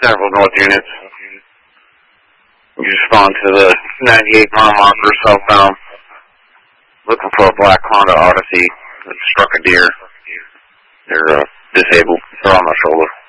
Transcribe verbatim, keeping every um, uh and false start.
several north units. You respond to the ninety-eight mile marker southbound, looking for a black Honda Odyssey that struck a deer. They're uh, disabled. They're on my shoulder.